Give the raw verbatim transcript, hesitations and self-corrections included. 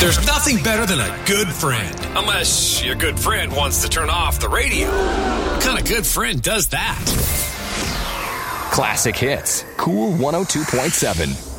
There's nothing better than a good friend. Unless your good friend wants to turn off the radio. What kind of good friend does that? Classic Hits. Cool one oh two point seven.